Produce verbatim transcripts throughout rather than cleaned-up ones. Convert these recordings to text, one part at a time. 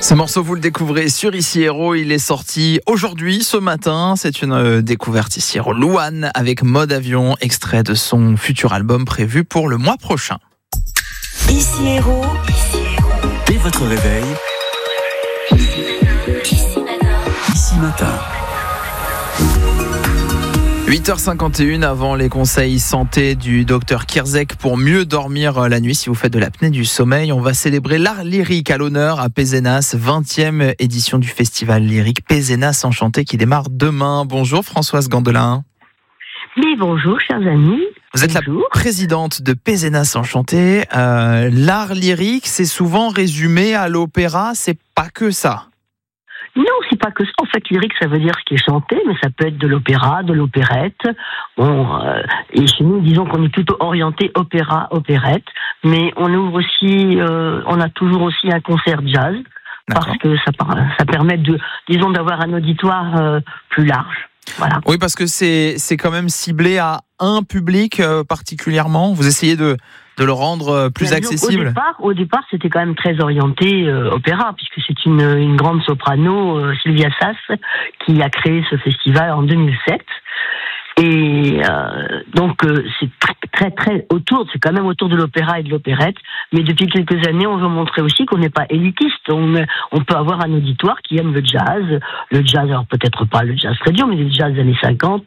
Ce morceau, vous le découvrez sur Ici Héros. Il est sorti aujourd'hui, ce matin. C'est une euh, découverte Ici Héros. Louane avec Mode Avion, extrait de son futur album prévu pour le mois prochain. Ici Héros. Et votre réveil. Ici Matin. huit heures cinquante et une avant les conseils santé du docteur Kierzek pour mieux dormir la nuit si vous faites de l'apnée du sommeil. On va célébrer l'art lyrique à l'honneur à Pézenas, vingtième édition du festival lyrique Pézenas Enchanté qui démarre demain. Bonjour Françoise Gandelin. Oui, bonjour chers amis. Vous êtes bonjour. La présidente de Pézenas Enchanté. Euh, l'art lyrique, c'est souvent résumé à l'opéra, c'est pas que ça. Non, c'est pas que ça. En fait, lyrique, ça veut dire ce qui est chanté, mais ça peut être de l'opéra, de l'opérette. Bon, euh, et chez nous, disons qu'on est plutôt orienté opéra, opérette, mais on ouvre aussi, euh, on a toujours aussi un concert jazz, D'accord. parce que ça, ça permet de, disons, d'avoir un auditoire euh, plus large. Voilà. Oui, parce que c'est c'est quand même ciblé à un public euh, particulièrement. Vous essayez de de le rendre plus Bien, accessible. Au départ, au départ, c'était quand même très orienté euh, opéra, puisque c'est une une grande soprano, euh, Sylvia Sass, qui a créé ce festival en deux mille sept. Et euh, donc euh, c'est très très très autour, c'est quand même autour de l'opéra et de l'opérette. Mais depuis quelques années, on veut montrer aussi qu'on n'est pas élitiste. On on peut avoir un auditoire qui aime le jazz, le jazz, alors peut-être pas le jazz très dur, mais le jazz des années cinquante.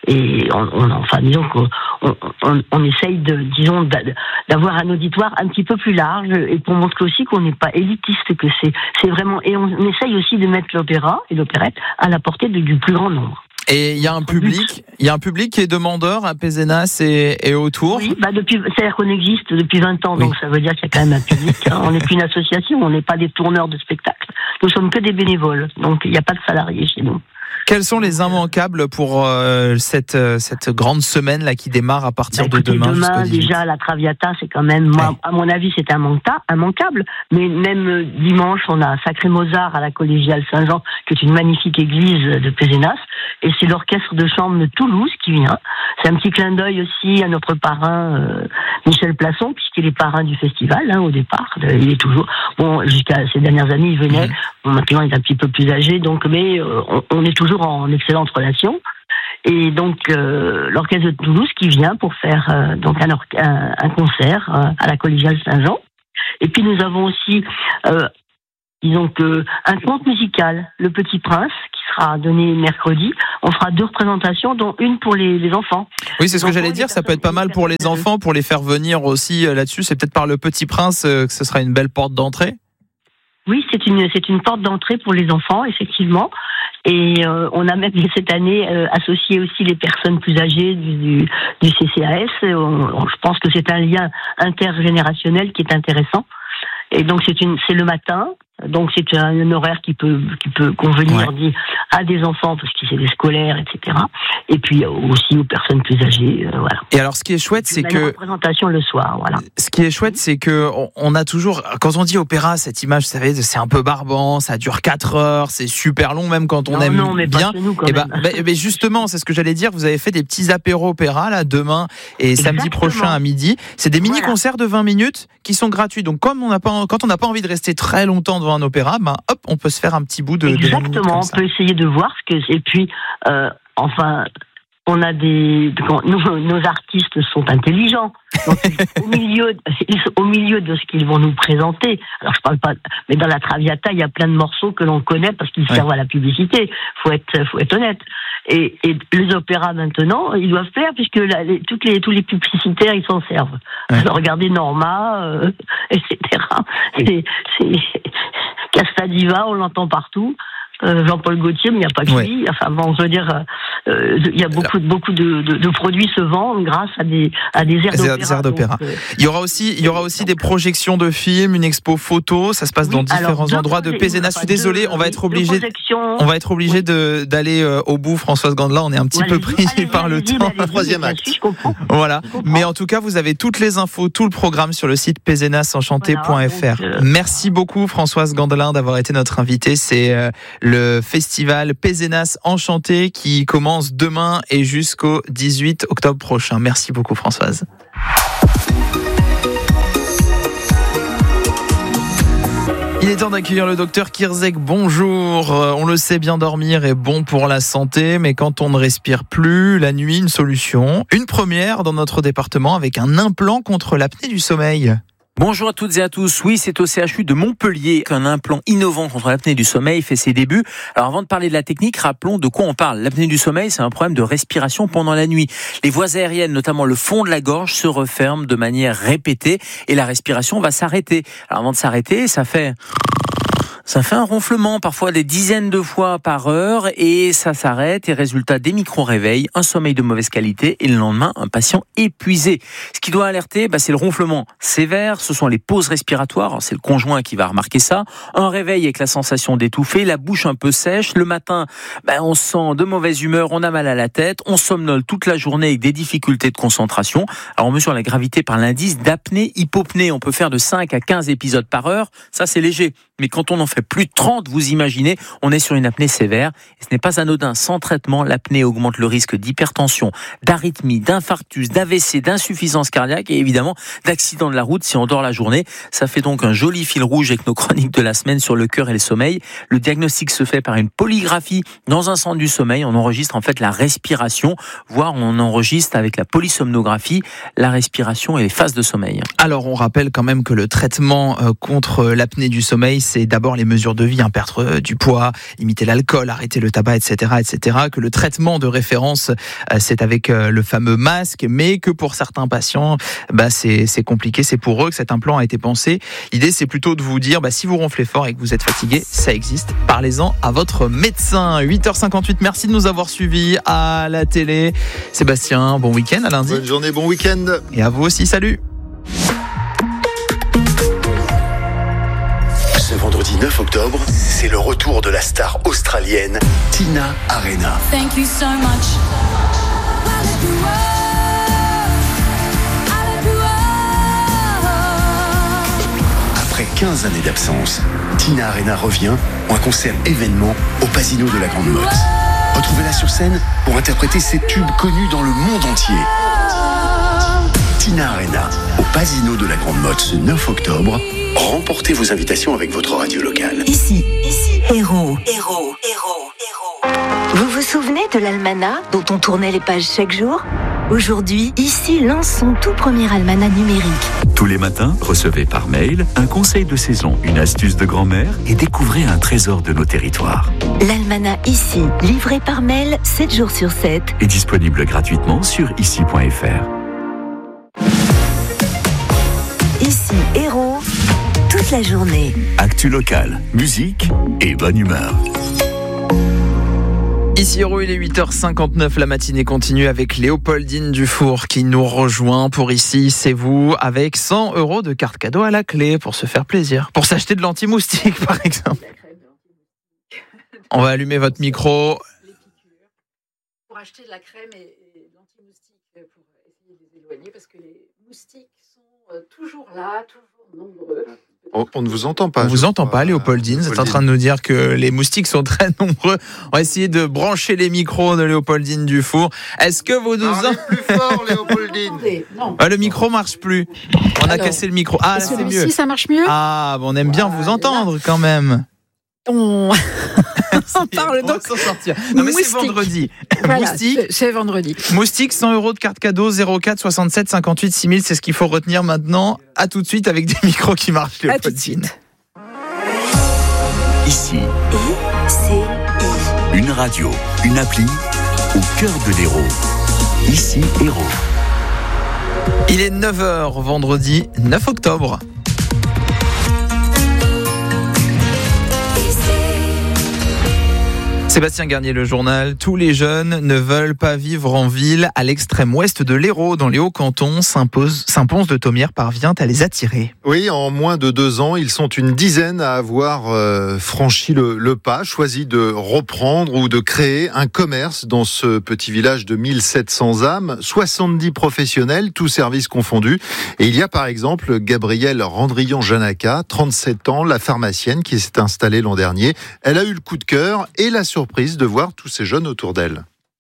Et on, on enfin disons qu'on on, on, on essaye de disons d'avoir un auditoire un petit peu plus large et pour montrer aussi qu'on n'est pas élitiste, que c'est c'est vraiment, et on, on essaye aussi de mettre l'opéra et l'opérette à la portée de, du plus grand nombre. Et il y a un public, il y a un public qui est demandeur à Pézenas et, et autour. Oui, bah depuis, c'est-à-dire qu'on existe depuis vingt ans, oui. Donc ça veut dire qu'il y a quand même un public. Hein. On n'est qu'une association, on n'est pas des tourneurs de spectacles. Nous sommes que des bénévoles, donc il n'y a pas de salariés chez nous. Quels sont les immanquables pour euh, cette cette grande semaine là qui démarre à partir bah, écoutez, de demain? Demain déjà la Traviata, c'est quand même, moi, ouais. à mon avis, c'est immanquable. Mais même euh, dimanche, on a Sacré Mozart à la collégiale Saint-Jean, qui est une magnifique église de Pézenas, et c'est l'orchestre de chambre de Toulouse qui vient. C'est un petit clin d'œil aussi à notre parrain euh, Michel Plasson, puisqu'il est parrain du festival hein, au départ. Il est toujours bon jusqu'à ces dernières années, il venait. Mmh. Bon, maintenant, il est un petit peu plus âgé, donc mais euh, on, on est toujours en excellente relation. Et donc euh, l'orchestre de Toulouse qui vient pour faire euh, donc un, or- un, un concert euh, à la collégiale Saint-Jean. Et puis nous avons aussi euh, disons que un conte musical, Le Petit Prince, qui sera donné mercredi. On fera deux représentations, dont une pour les, les enfants. Oui, c'est ce que j'allais dire, ça peut être pas mal pour les enfants, pour les faire venir aussi là-dessus. C'est peut-être par Le Petit Prince euh, que ce sera une belle porte d'entrée. Oui, c'est une c'est une porte d'entrée pour les enfants, effectivement. Et euh, on a même cette année euh, associé aussi les personnes plus âgées du, du, du C C A S. On, on, je pense que c'est un lien intergénérationnel qui est intéressant. Et donc c'est une c'est le matin. Donc c'est un, un horaire qui peut qui peut convenir ouais. à des enfants parce que c'est des scolaires, et cetera. Et puis aussi aux personnes plus âgées, euh, voilà. Et alors ce qui est chouette, c'est que une représentation le soir, voilà. Ce qui est chouette, c'est que on a toujours, quand on dit opéra, cette image, vous savez, c'est un peu barbant, ça dure quatre heures, c'est super long, même quand on non, aime non, mais bien. Pas chez nous, quand et même. bah, bah, bah, justement, c'est ce que j'allais dire. Vous avez fait des petits apéros opéra là demain et Exactement. Samedi prochain à midi. C'est des mini concerts voilà. de vingt minutes qui sont gratuits. Donc comme on n'a pas, quand on n'a pas envie de rester très longtemps devant un opéra, ben hop, on peut se faire un petit bout de. Exactement, de on peut essayer de voir ce que et puis euh, enfin. On a des nos, nos artistes sont intelligents. Donc, au milieu, au milieu de ce qu'ils vont nous présenter. Alors je parle pas, mais dans la Traviata, il y a plein de morceaux que l'on connaît parce qu'ils ouais. servent à la publicité. Faut être, faut être honnête. Et, et les opéras maintenant, ils doivent faire puisque la, les, toutes les tous les publicitaires ils s'en servent. Ouais. Alors, regardez Norma, euh, et cetera. C'est, c'est Casta Diva, on l'entend partout. Euh, Jean-Paul Gaultier, mais il n'y a pas que ouais. lui. Enfin bon, je veux dire, euh, il y a beaucoup, beaucoup de, de, de produits se vendent grâce à des, à des airs d'opéra. Des airs d'opéra. Donc, euh, il y aura aussi, il y aura aussi des projections de films, une expo photo. Ça se passe oui, dans différents alors, endroits de Pézenas. Je suis désolé, on va être obligé, on va être obligé oui. de d'aller euh, au bout. Françoise Gandelin, on est un petit ouais, peu pris allez, par allez, le allez, temps. Allez, troisième acte. Je comprends. Voilà. Je comprends. Mais en tout cas, vous avez toutes les infos, tout le programme sur le site pézenas enchanté point f r. Voilà, euh... Merci beaucoup, Françoise Gandelin, d'avoir été notre invitée. C'est euh, le festival Pézenas Enchanté qui commence demain et jusqu'au dix-huit octobre prochain. Merci beaucoup Françoise. Il est temps d'accueillir le docteur Kirzek. Bonjour. On le sait, bien dormir est bon pour la santé, mais quand on ne respire plus, la nuit, une solution. Une première dans notre département avec un implant contre l'apnée du sommeil. Bonjour à toutes et à tous. Oui, c'est au C H U de Montpellier qu'un implant innovant contre l'apnée du sommeil fait ses débuts. Alors avant de parler de la technique, rappelons de quoi on parle. L'apnée du sommeil, c'est un problème de respiration pendant la nuit. Les voies aériennes, notamment le fond de la gorge, se referment de manière répétée et la respiration va s'arrêter. Alors avant de s'arrêter, ça fait... Ça fait un ronflement, parfois des dizaines de fois par heure, et ça s'arrête, et résultat des micro-réveils, un sommeil de mauvaise qualité, et le lendemain, un patient épuisé. Ce qui doit alerter, bah, c'est le ronflement sévère, ce sont les pauses respiratoires, alors c'est le conjoint qui va remarquer ça, un réveil avec la sensation d'étouffer, la bouche un peu sèche, le matin, bah, on se sent de mauvaise humeur, on a mal à la tête, on somnole toute la journée avec des difficultés de concentration. Alors on mesure la gravité par l'indice d'apnée-hypopnée, on peut faire de cinq à quinze épisodes par heure, ça c'est léger. Mais quand on en fait plus de trente, vous imaginez, on est sur une apnée sévère. Et ce n'est pas anodin. Sans traitement, l'apnée augmente le risque d'hypertension, d'arythmie, d'infarctus, d'A V C, d'insuffisance cardiaque et évidemment d'accident de la route si on dort la journée. Ça fait donc un joli fil rouge avec nos chroniques de la semaine sur le cœur et le sommeil. Le diagnostic se fait par une polygraphie dans un centre du sommeil. On enregistre en fait la respiration, voire on enregistre avec la polysomnographie la respiration et les phases de sommeil. Alors on rappelle quand même que le traitement contre l'apnée du sommeil, c'est d'abord les mesures de vie, hein, perdre du poids, limiter l'alcool, arrêter le tabac, et cetera, et cetera. Que le traitement de référence, c'est avec le fameux masque, mais que pour certains patients, bah c'est c'est compliqué. C'est pour eux que cet implant a été pensé. L'idée, c'est plutôt de vous dire, bah si vous ronflez fort et que vous êtes fatigué, ça existe. Parlez-en à votre médecin. huit heures cinquante-huit. Merci de nous avoir suivis à la télé. Sébastien, bon week-end, à lundi. Bonne journée, bon week-end. Et à vous aussi, salut. Ce vendredi neuf octobre, c'est le retour de la star australienne Tina Arena. Thank you so much. Après quinze années d'absence, Tina Arena revient pour un concert événement au Pasino de la Grande Motte. Retrouvez-la sur scène pour interpréter ses tubes connus dans le monde entier. Tina Arena, au Pasino de la Grande Motte ce neuf octobre. Remportez vos invitations avec votre radio locale. Ici, ici, héros, héros, héros, héros. Vous vous souvenez de l'almanach dont on tournait les pages chaque jour ? Aujourd'hui, ici lance son tout premier almanach numérique. Tous les matins, recevez par mail un conseil de saison, une astuce de grand-mère et découvrez un trésor de nos territoires. L'almanach ici, livré par mail sept jours sur sept. Est disponible gratuitement sur ici point f r. Ici, héros, toute la journée. Actu locale, musique et bonne humeur. Ici Héros, il est huit heures cinquante-neuf, la matinée continue avec Léopoldine Dufour qui nous rejoint pour Ici, c'est vous, avec cent euros de carte cadeau à la clé pour se faire plaisir. Pour s'acheter de l'anti-moustique par exemple. On va allumer votre micro. Pour acheter de la crème et, et de l'anti-moustique pour essayer de les éloigner parce que les moustiques sont euh, toujours là, toujours nombreux. On, on ne vous entend pas. On ne vous entend pas, Léopoldine. Vous êtes en train de nous dire que les moustiques sont très nombreux. On va essayer de brancher les micros de Léopoldine Dufour. Est-ce que vous nous entendez plus fort, Léopoldine? Non. Ah, le micro marche plus. On a Alors, cassé le micro. Ah, là, c'est mieux. Si ça marche mieux. Ah, bon, on aime bien voilà, vous entendre là. quand même. On, on parle on va donc. s'en sortir. Non, mais c'est Moustique. vendredi. Voilà, Moustique. c'est, c'est vendredi. Moustique, cent euros de carte cadeau, zéro quatre soixante-sept cinquante-huit six mille. C'est ce qu'il faut retenir maintenant. À tout de suite avec des micros qui marchent, À tout de Léopoldine. suite. Ici, I, C, I. une radio, une appli au cœur de l'Hérault. Ici, Hérault. Il est neuf heures, vendredi neuf octobre. Sébastien Garnier, le journal. Tous les jeunes ne veulent pas vivre en ville. À l'extrême ouest de l'Hérault, dans les Hauts-Cantons, Saint-Pons de Thomières parvient à les attirer. Oui, en moins de deux ans, ils sont une dizaine à avoir euh, franchi le, le pas, choisi de reprendre ou de créer un commerce dans ce petit village de mille sept cents âmes, soixante-dix professionnels, tous services confondus. Et il y a par exemple Gabrielle Randrillon-Janaka, trente-sept ans, la pharmacienne qui s'est installée l'an dernier. Elle a eu le coup de cœur et la surprise de voir tous ces jeunes autour d'elle.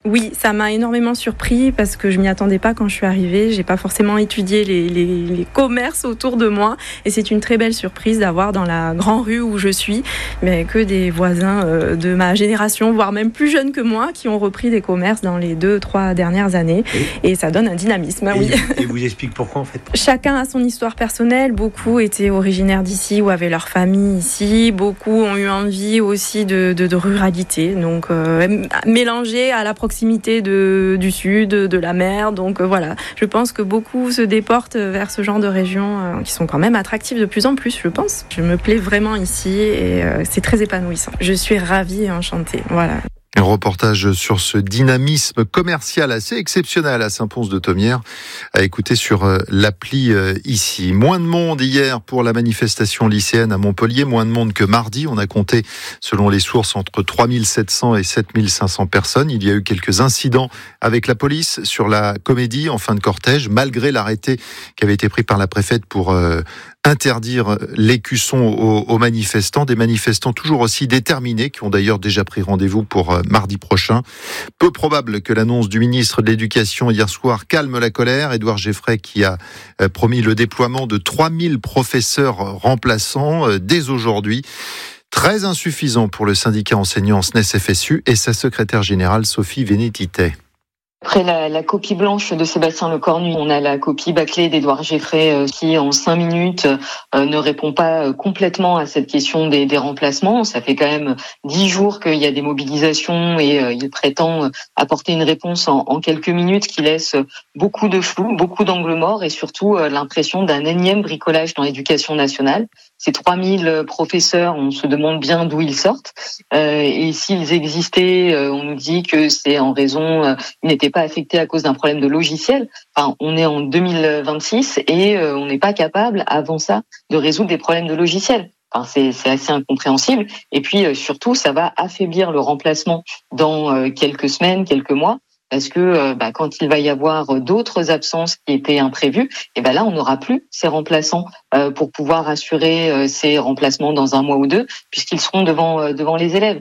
Oui, ça m'a énormément surpris parce que je m'y attendais pas quand je suis arrivée. J'ai pas forcément étudié les, les, les commerces autour de moi et c'est une très belle surprise d'avoir dans la grande rue où je suis, mais que des voisins euh, de ma génération, voire même plus jeunes que moi, qui ont repris des commerces dans les deux, trois dernières années et, et ça donne un dynamisme. Et, oui. Et vous explique pourquoi en fait ? Chacun a son histoire personnelle. Beaucoup étaient originaires d'ici ou avaient leur famille ici. Beaucoup ont eu envie aussi de, de, de ruralité, donc euh, mélanger à la proximité de, du sud, de la mer. Donc euh, voilà, je pense que beaucoup se déportent vers ce genre de régions euh, qui sont quand même attractives de plus en plus, je pense. Je me plais vraiment ici et euh, c'est très épanouissant. Je suis ravie et enchantée. Voilà. Un reportage sur ce dynamisme commercial assez exceptionnel à Saint-Pons-de-Thomières à écouter sur l'appli ici. Moins de monde hier pour la manifestation lycéenne à Montpellier, moins de monde que mardi. On a compté, selon les sources, entre trois mille sept cents et sept mille cinq cents personnes. Il y a eu quelques incidents avec la police sur la Comédie en fin de cortège, malgré l'arrêté qui avait été pris par la préfète pour euh, interdire l'écusson aux, aux manifestants. Des manifestants toujours aussi déterminés, qui ont d'ailleurs déjà pris rendez-vous pour euh, mardi prochain. Peu probable que l'annonce du ministre de l'Éducation hier soir calme la colère. Édouard Geffray qui a euh, promis le déploiement de trois mille professeurs remplaçants euh, dès aujourd'hui. Très insuffisant pour le syndicat enseignant S N E S F S U et sa secrétaire générale Sophie Vénétité. Après la, la copie blanche de Sébastien Lecornu, on a la copie bâclée d'Édouard Geffray euh, qui, en cinq minutes, euh, ne répond pas euh, complètement à cette question des, des remplacements. Ça fait quand même dix jours qu'il y a des mobilisations et euh, il prétend apporter une réponse en, en quelques minutes qui laisse beaucoup de flou, beaucoup d'angles morts et surtout euh, l'impression d'un énième bricolage dans l'éducation nationale. Ces trois mille professeurs, on se demande bien d'où ils sortent. Euh, et s'ils existaient, euh, on nous dit que c'est en raison, euh, ils n'étaient pas affectés à cause d'un problème de logiciel. Enfin, on est en deux mille vingt-six et euh, on n'est pas capable, avant ça, de résoudre des problèmes de logiciel. Enfin, c'est, c'est assez incompréhensible. Et puis, euh, surtout, ça va affaiblir le remplacement dans euh, quelques semaines, quelques mois. Parce que euh, bah, quand il va y avoir d'autres absences qui étaient imprévues, et ben là on n'aura plus ces remplaçants euh, pour pouvoir assurer euh, ces remplacements dans un mois ou deux, puisqu'ils seront devant euh, devant les élèves.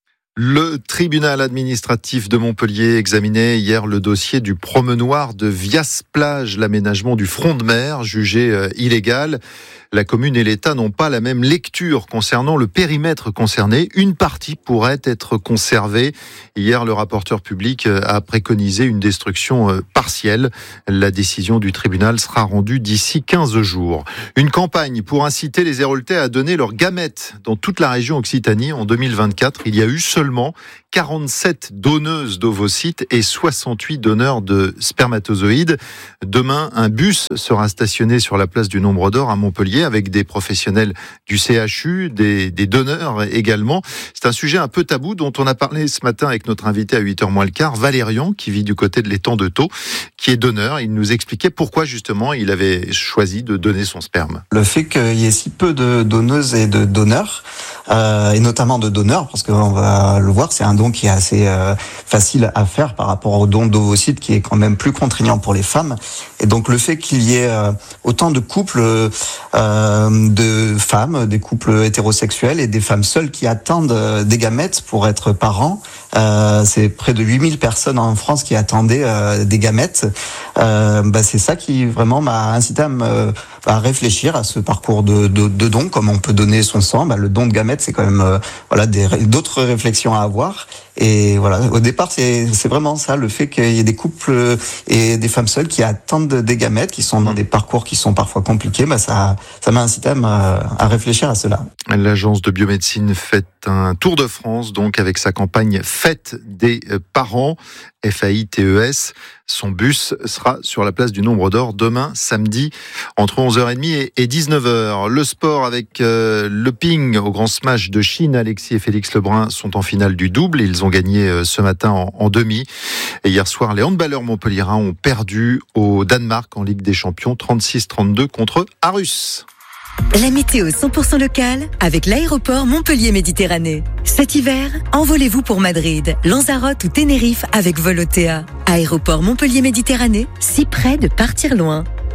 Le tribunal administratif de Montpellier examinait hier le dossier du promenoir de Vias-Plage, l'aménagement du front de mer jugé euh, illégal. La commune et l'État n'ont pas la même lecture concernant le périmètre concerné. Une partie pourrait être conservée. Hier, le rapporteur public a préconisé une destruction partielle. La décision du tribunal sera rendue d'ici quinze jours. Une campagne pour inciter les Héraultais à donner leurs gamètes dans toute la région Occitanie en deux mille vingt-quatre. Il y a eu seulement quarante-sept donneuses d'ovocytes et soixante-huit donneurs de spermatozoïdes. Demain, un bus sera stationné sur la place du Nombre d'Or à Montpellier avec des professionnels du C H U, des, des donneurs également. C'est un sujet un peu tabou dont on a parlé ce matin avec notre invité à huit heures moins le quart, Valérian, qui vit du côté de l'étang de Thau, qui est donneur. Il nous expliquait pourquoi justement il avait choisi de donner son sperme. Le fait qu'il y ait si peu de donneuses et de donneurs, euh, et notamment de donneurs, parce qu'on va le voir, c'est un don qui est assez euh, facile à faire par rapport au don d'ovocytes qui est quand même plus contraignant pour les femmes. Et donc le fait qu'il y ait euh, autant de couples euh, de femmes, des couples hétérosexuels et des femmes seules qui attendent euh, des gamètes pour être parents, euh, c'est près de huit mille personnes en France qui attendaient euh, des gamètes. Euh, bah, c'est ça qui vraiment m'a incité à me à réfléchir à ce parcours de, de, de don, comme on peut donner son sang. Bah, le don de gamètes, c'est quand même euh, voilà des, d'autres réflexions à avoir. Et voilà, au départ, c'est, c'est vraiment ça, le fait qu'il y ait des couples et des femmes seules qui attendent des gamètes, qui sont dans des parcours qui sont parfois compliqués. Bah, ça, ça m'a incité à, à réfléchir à cela. L'agence de biomédecine fait un tour de France, donc, avec sa campagne Fête des parents, F A I T E S. Son bus sera sur la place du Nombre d'Or demain, samedi, entre onze heures trente et dix-neuf heures. Le sport avec euh, le ping au Grand Smash de Chine. Alexis et Félix Lebrun sont en finale du double. Ils ont gagné euh, ce matin en, en demi. Et hier soir, les handballeurs montpelliérains ont perdu au Danemark en Ligue des Champions, trente-six trente-deux contre Aarhus. La météo cent pour cent locale avec l'aéroport Montpellier-Méditerranée. Cet hiver, envolez-vous pour Madrid, Lanzarote ou Tenerife avec Volotea. Aéroport Montpellier-Méditerranée, si près de partir loin.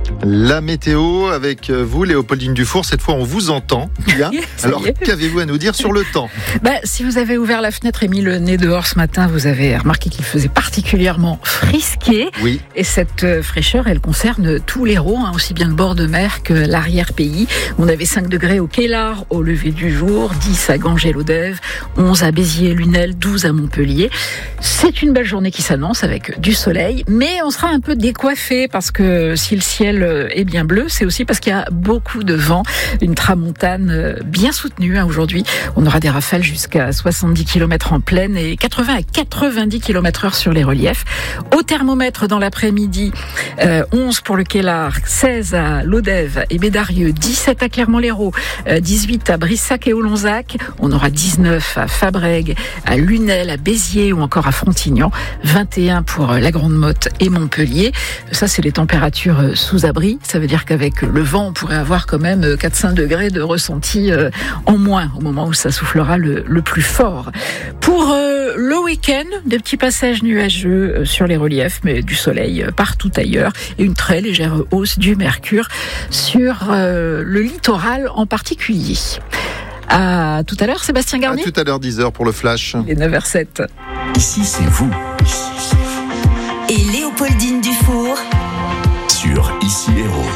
La météo avec vous, Léopoldine Dufour. Cette fois, on vous entend bien. Alors, qu'avez-vous à nous dire sur le temps ? Bah, si vous avez ouvert la fenêtre et mis le nez dehors ce matin, vous avez remarqué qu'il faisait particulièrement frisqué. Oui. Et cette fraîcheur, elle concerne tous l'Hérault, hein, aussi bien le bord de mer que l'arrière-pays. On avait cinq degrés au Quélard au lever du jour, dix à Ganges et Lodève, onze à Béziers et Lunel, douze à Montpellier. C'est une belle journée qui s'annonce avec du soleil, mais on sera un peu décoiffé parce que si le ciel est bien bleu, c'est aussi parce qu'il y a beaucoup de vent, une tramontane bien soutenue hein, aujourd'hui. On aura des rafales jusqu'à soixante-dix kilomètres en plaine et quatre-vingts à quatre-vingt-dix kilomètres heure sur les reliefs. Au thermomètre dans l'après-midi, euh, onze pour le Quélard, seize à Lodève et Bédarieux, dix-sept à Clermont-Lérault, euh, dix-huit à Brissac et Olonzac. On aura dix-neuf à Fabrègues, à Lunel, à Béziers ou encore à Frontignan, vingt et un pour la Grande-Motte et Montpellier. Ça, c'est les températures sous abri. Ça veut dire qu'avec le vent, on pourrait avoir quand même quatre à cinq degrés de ressenti en moins au moment où ça soufflera le, le plus fort. Pour euh, le week-end, des petits passages nuageux sur les reliefs, mais du soleil partout ailleurs et une très légère hausse du mercure sur euh, le littoral en particulier. À tout à l'heure, Sébastien Garnier. À tout à l'heure, dix heures pour le flash. Il est neuf heures zéro sept. Ici, c'est vous. Et Léopoldine Dufour sur Ici Hérault.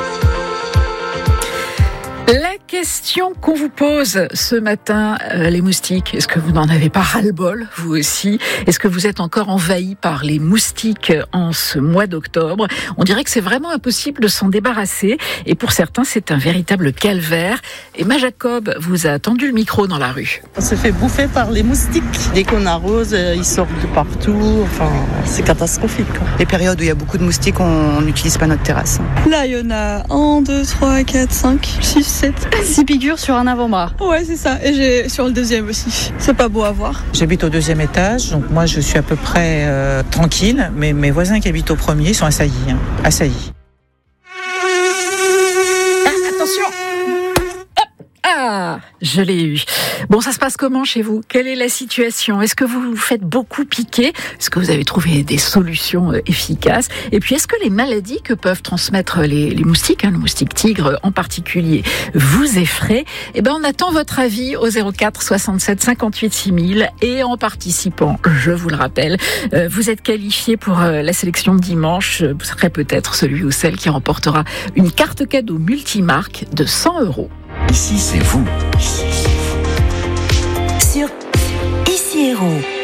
La question qu'on vous pose ce matin, euh, les moustiques, est-ce que vous n'en avez pas ras-le-bol, vous aussi ? Est-ce que vous êtes encore envahi par les moustiques en ce mois d'octobre ? On dirait que c'est vraiment impossible de s'en débarrasser et pour certains, c'est un véritable calvaire. Emma Jacob vous a tendu le micro dans la rue. On se fait bouffer par les moustiques. Dès qu'on arrose, ils sortent de partout. Enfin, c'est catastrophique, quoi. Les périodes où il y a beaucoup de moustiques, on n'utilise pas notre terrasse. Là, il y en a un, deux, trois, quatre, cinq, six, sept. six piqûres sur un avant-bras. Ouais, c'est ça. Et j'ai sur le deuxième aussi. C'est pas beau à voir. J'habite au deuxième étage, donc moi je suis à peu près euh, tranquille. Mais mes voisins qui habitent au premier sont assaillis. Hein, assaillis. Ah, attention! Ah, je l'ai eu. Bon, ça se passe comment chez vous ? Quelle est la situation ? Est-ce que vous vous faites beaucoup piquer ? Est-ce que vous avez trouvé des solutions efficaces ? Et puis, est-ce que les maladies que peuvent transmettre les, les moustiques, hein, le moustique tigre en particulier, vous effraient ? Eh ben, on attend votre avis au zéro quatre soixante-sept cinquante-huit six mille et en participant, je vous le rappelle, euh, vous êtes qualifié pour euh, la sélection de dimanche. Vous serez peut-être celui ou celle qui remportera une carte cadeau multimarque de cent euros. Ici, c'est vous. Sur Ici Hérault.